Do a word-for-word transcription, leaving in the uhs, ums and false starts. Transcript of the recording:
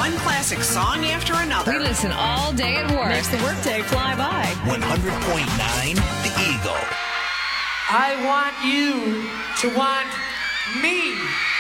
One classic song after another. We listen all day at work. Makes the workday fly by. one hundred point nine The Eagle. I want you to want me.